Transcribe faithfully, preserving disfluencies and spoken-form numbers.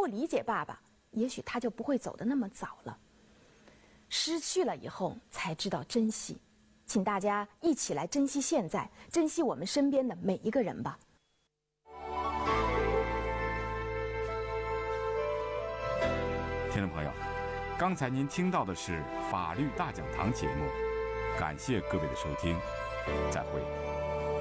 不理解爸爸，也许他就不会走得那么早了。失去了以后才知道珍惜，请大家一起来珍惜现在，珍惜我们身边的每一个人吧。 听众朋友，刚才您听到的是法律大讲堂节目，感谢各位的收听，再会。